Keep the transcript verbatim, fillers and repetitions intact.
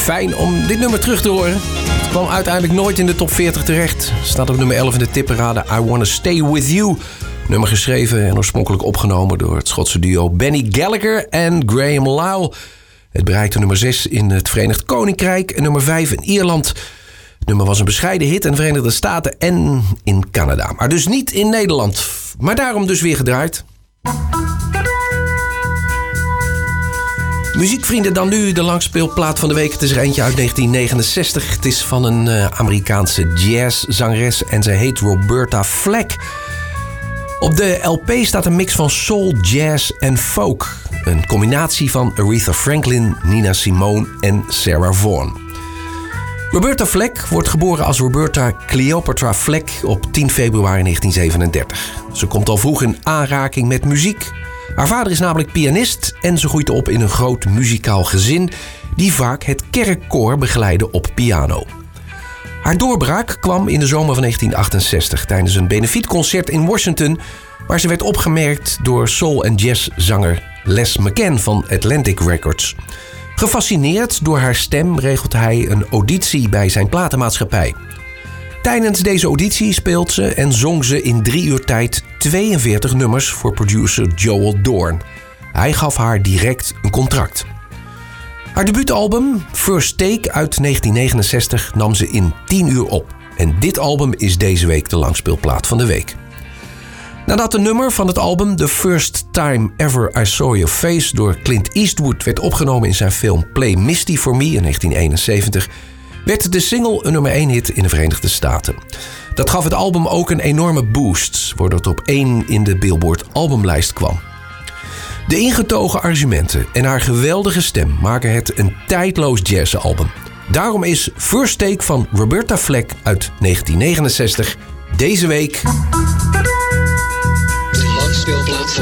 Fijn om dit nummer terug te horen. Het kwam uiteindelijk nooit in de top veertig terecht. Staat op nummer elf in de tipparade I Wanna Stay With You. Nummer geschreven en oorspronkelijk opgenomen door het Schotse duo Benny Gallagher en Graham Lyle. Het bereikte nummer zes in het Verenigd Koninkrijk en nummer vijf in Ierland. Het nummer was een bescheiden hit in de Verenigde Staten en in Canada. Maar dus niet in Nederland. Maar daarom dus weer gedraaid. Muziekvrienden, dan nu de langspeelplaat van de week. Het is er eentje uit negentien negenenzestig. Het is van een uh, Amerikaanse jazzzangeres en zij heet Roberta Flack. Op de L P staat een mix van soul, jazz en folk. Een combinatie van Aretha Franklin, Nina Simone en Sarah Vaughan. Roberta Flack wordt geboren als Roberta Cleopatra Flack op tien februari negentien zevenendertig. Ze komt al vroeg in aanraking met muziek. Haar vader is namelijk pianist en ze groeit op in een groot muzikaal gezin die vaak het kerkkoor begeleidde op piano. Haar doorbraak kwam in de zomer van negentien achtenzestig tijdens een benefietconcert in Washington, waar ze werd opgemerkt door soul- en jazzzanger Les McCann van Atlantic Records. Gefascineerd door haar stem regelt hij een auditie bij zijn platenmaatschappij. Tijdens deze auditie speelt ze en zong ze in drie uur tijd tweeënveertig nummers voor producer Joel Dorn. Hij gaf haar direct een contract. Haar debuutalbum First Take uit negentien negenenzestig nam ze in tien uur op. En dit album is deze week de langspeelplaat van de week. Nadat een nummer van het album The First Time Ever I Saw Your Face door Clint Eastwood werd opgenomen in zijn film Play Misty for Me in negentien eenenzeventig... werd de single een nummer één hit in de Verenigde Staten. Dat gaf het album ook een enorme boost, waardoor het op één in de Billboard albumlijst kwam. De ingetogen arrangementen en haar geweldige stem maken het een tijdloos jazzalbum. Daarom is First Take van Roberta Flack uit negentien negenenzestig deze week